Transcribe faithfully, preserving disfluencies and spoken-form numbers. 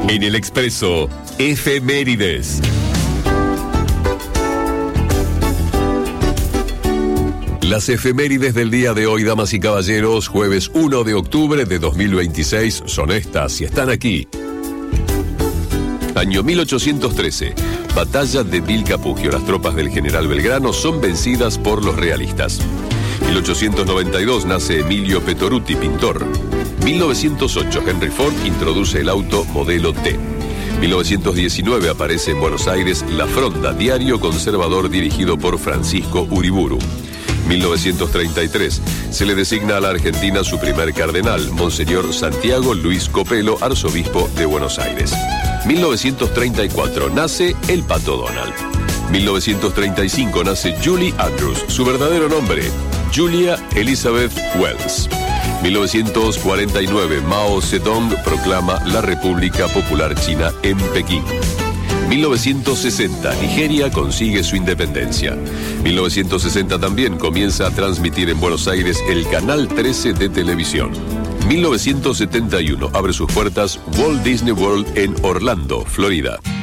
En el Expreso, efemérides. Las efemérides del día de hoy, damas y caballeros, jueves primero de octubre de dos mil veintiséis, son estas y están aquí. Año mil ochocientos trece, Batalla de Vilcapugio. Las tropas del general Belgrano son vencidas por los realistas. mil ochocientos noventa y dos, nace Emilio Petoruti, pintor. mil novecientos ocho, Henry Ford introduce el auto modelo T. mil novecientos diecinueve, aparece en Buenos Aires La Fronda, diario conservador dirigido por Francisco Uriburu. mil novecientos treinta y tres, se le designa a la Argentina su primer cardenal, Monseñor Santiago Luis Copelo, arzobispo de Buenos Aires. mil novecientos treinta y cuatro, nace el Pato Donald. mil novecientos treinta y cinco, nace Julie Andrews, su verdadero nombre, Julia Elizabeth Wells. mil novecientos cuarenta y nueve, Mao Zedong proclama la República Popular China en Pekín. mil novecientos sesenta, Nigeria consigue su independencia. mil novecientos sesenta también comienza a transmitir en Buenos Aires el Canal trece de televisión. mil novecientos setenta y uno, abre sus puertas Walt Disney World en Orlando, Florida.